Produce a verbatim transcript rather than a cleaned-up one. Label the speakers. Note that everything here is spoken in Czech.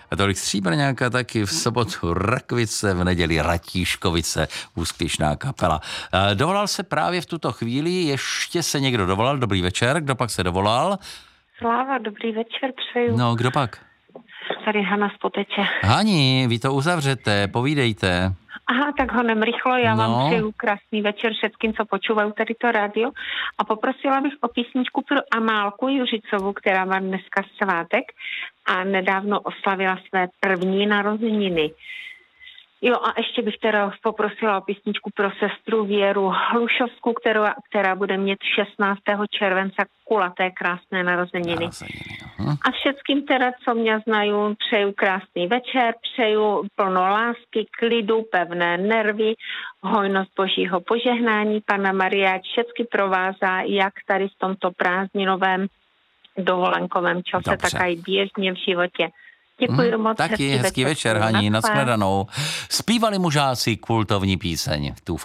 Speaker 1: A tolik Stříbrňáka taky v sobotu Rakvice, v neděli Ratíškovice, úspěšná kapela. Dovolal se právě v tuto chvíli, ještě se někdo dovolal, dobrý večer, kdo pak se dovolal?
Speaker 2: Sláva, dobrý večer přeju.
Speaker 1: No, kdo pak?
Speaker 2: Tady Hana z Poteče.
Speaker 1: Hani, vy to uzavřete, povídejte.
Speaker 2: Aha, tak honem rychlo, já
Speaker 1: No.
Speaker 2: vám přeju krásný večer všetkým, co počúvají tady to rádio. A poprosila bych o písničku pro Amálku Juřicovu, která má dneska svátek a nedávno oslavila své první narozeniny. Jo, a ještě bych teda poprosila o písničku pro sestru Věru Hlušovskou, která, která bude mít šestnáctého července kulaté krásné narozeniny.
Speaker 1: Narozeniny, aha.
Speaker 2: A všetkým teda, co mě znají, přeju krásný večer, přeju plno lásky, klidu, pevné nervy, hojnost božího požehnání. Panna Maria ať všetky provázá, jak tady v tomto prázdninovém dovolenkovém čase,
Speaker 1: Dobře.
Speaker 2: tak i běžně v životě. Děkuji
Speaker 1: Hmm,
Speaker 2: moc.
Speaker 1: taky hezký večer, Hani, nashledanou. Zpívali mužáci kultovní píseň, doufám.